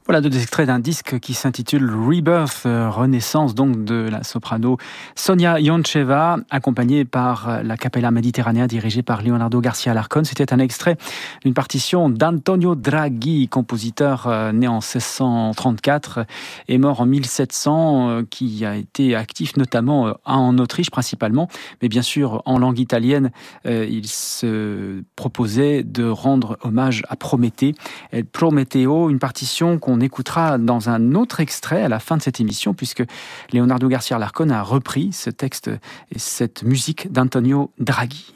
Voilà deux extraits d'un disque qui s'intitule Rebirth, renaissance donc de la soprano Sonia Yoncheva, accompagnée par la Capella Mediterranea dirigée par Leonardo Garcia Alarcón. C'était un extrait d'une partition d'Antonio Draghi, compositeur né en 1634 et mort en 1700, qui a été actif notamment en Autriche principalement, mais bien sûr en langue italienne, il se proposait de rendre hommage à Prométhée. Prométheo, une partition qu'on écoutera dans un autre extrait à la fin de cette émission, puisque Leonardo Garcia Alarcón a repris ce texte et cette musique d'Antonio Draghi.